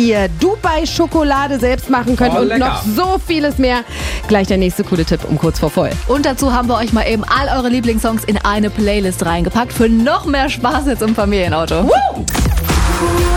ihr Dubai-Schokolade selbst machen könnt und lecker. noch so vieles mehr. Gleich der nächste coole Tipp um kurz vor voll. Und dazu haben wir euch mal eben all eure Lieblingssongs in eine Playlist reingepackt für noch mehr Spaß jetzt im Familienauto. Woo!